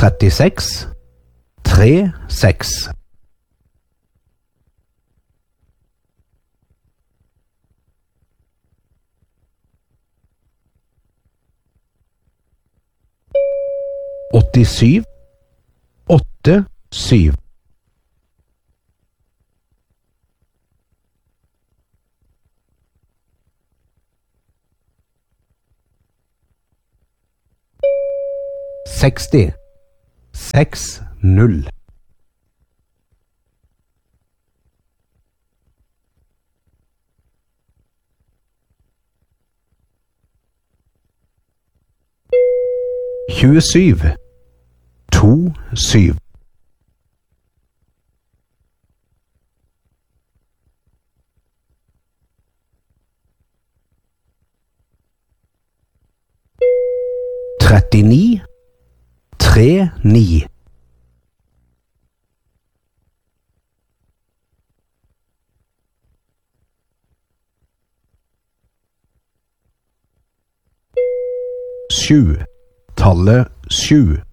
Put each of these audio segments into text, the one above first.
36 36 87 87 60 60 27 27 39 39 7 tallet 7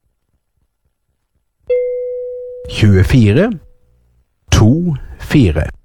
24 2 4